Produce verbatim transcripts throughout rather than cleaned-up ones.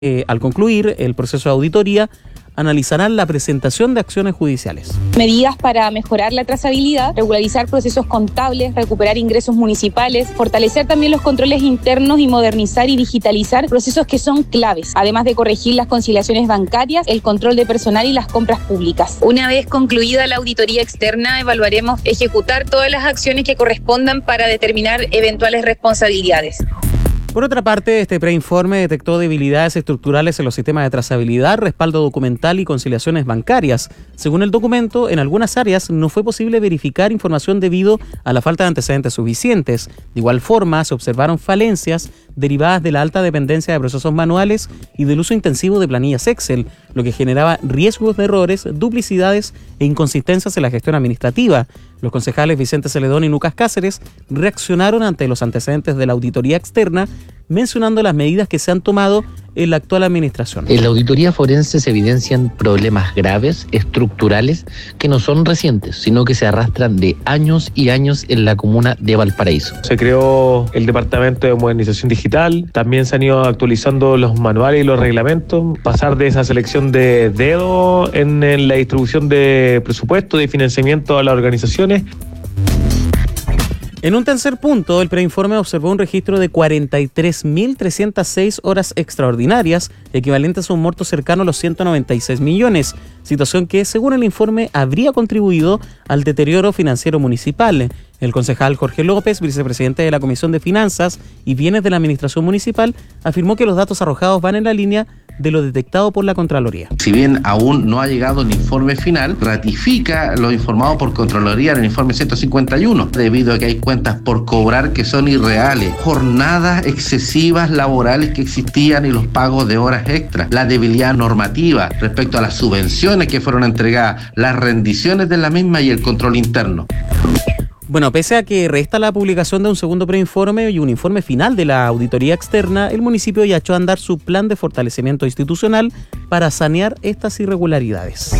Eh, al concluir el proceso de auditoría, analizarán la presentación de acciones judiciales. Medidas para mejorar la trazabilidad, regularizar procesos contables, recuperar ingresos municipales, fortalecer también los controles internos y modernizar y digitalizar procesos que son claves, además de corregir las conciliaciones bancarias, el control de personal y las compras públicas. Una vez concluida la auditoría externa, evaluaremos ejecutar todas las acciones que correspondan para determinar eventuales responsabilidades. Por otra parte, este preinforme detectó debilidades estructurales en los sistemas de trazabilidad, respaldo documental y conciliaciones bancarias. Según el documento, en algunas áreas no fue posible verificar información debido a la falta de antecedentes suficientes. De igual forma, se observaron falencias derivadas de la alta dependencia de procesos manuales y del uso intensivo de planillas Excel, lo que generaba riesgos de errores, duplicidades e inconsistencias en la gestión administrativa. Los concejales Vicente Celedón y Lucas Cáceres reaccionaron ante los antecedentes de la auditoría externa, mencionando las medidas que se han tomado en la actual administración. En la auditoría forense se evidencian problemas graves, estructurales, que no son recientes, sino que se arrastran de años y años en la comuna de Valparaíso. Se creó el Departamento de Modernización Digital, también se han ido actualizando los manuales y los reglamentos, pasar de esa selección de dedo en, en la distribución de presupuesto, de financiamiento a las organizaciones. En un tercer punto, el preinforme observó un registro de cuarenta y tres mil trescientas seis horas extraordinarias, equivalentes a un monto cercano a los ciento noventa y seis millones, situación que, según el informe, habría contribuido al deterioro financiero municipal. El concejal Jorge López, vicepresidente de la Comisión de Finanzas y Bienes de la Administración Municipal, afirmó que los datos arrojados van en la línea de lo detectado por la Contraloría. Si bien aún no ha llegado el informe final, ratifica lo informado por Contraloría en el informe ciento cincuenta y uno, debido a que hay cuentas por cobrar que son irreales, jornadas excesivas laborales que existían y los pagos de horas extras, la debilidad normativa respecto a las subvenciones que fueron entregadas, las rendiciones de la misma y el control interno. Bueno, pese a que resta la publicación de un segundo preinforme y un informe final de la auditoría externa, el municipio ya echó a andar su plan de fortalecimiento institucional para sanear estas irregularidades.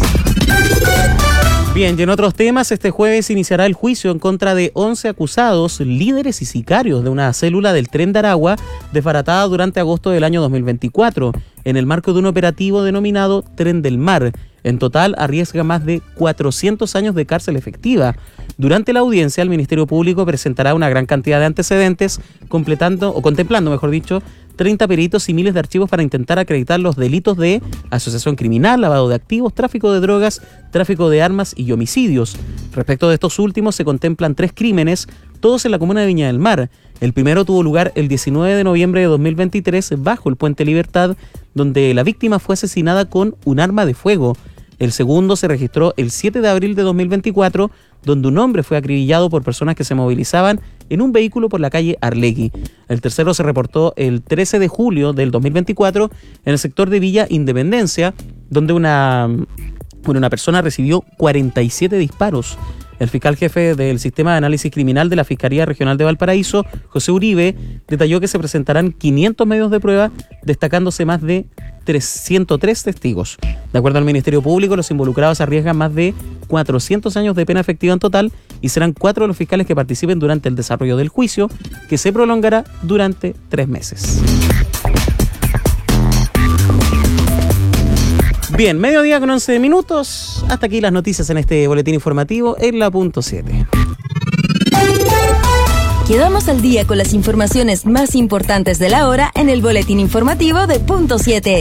Bien, y en otros temas, este jueves iniciará el juicio en contra de once acusados, líderes y sicarios de una célula del Tren de Aragua desbaratada durante agosto del año dos mil veinticuatro, en el marco de un operativo denominado Tren del Mar. En total, arriesga más de cuatrocientos años de cárcel efectiva. Durante la audiencia, el Ministerio Público presentará una gran cantidad de antecedentes, completando o contemplando, mejor dicho, treinta peritos y miles de archivos para intentar acreditar los delitos de asociación criminal, lavado de activos, tráfico de drogas, tráfico de armas y homicidios. Respecto de estos últimos, se contemplan tres crímenes, todos en la comuna de Viña del Mar. El primero tuvo lugar el diecinueve de noviembre de dos mil veintitrés bajo el Puente Libertad, donde la víctima fue asesinada con un arma de fuego. El segundo se registró el siete de abril de dos mil veinticuatro, donde un hombre fue acribillado por personas que se movilizaban en un vehículo por la calle Arlegui. El tercero se reportó el trece de julio del dos mil veinticuatro en el sector de Villa Independencia, donde una, bueno, una persona recibió cuarenta y siete disparos. El fiscal jefe del Sistema de Análisis Criminal de la Fiscalía Regional de Valparaíso, José Uribe, detalló que se presentarán quinientos medios de prueba, destacándose más de ciento tres testigos. De acuerdo al Ministerio Público, los involucrados arriesgan más de cuatrocientos años de pena efectiva en total y serán cuatro los fiscales que participen durante el desarrollo del juicio, que se prolongará durante tres meses. Bien, mediodía con once minutos. Hasta aquí las noticias en este boletín informativo en la punto siete. Quedamos al día con las informaciones más importantes de la hora en el boletín informativo de punto siete.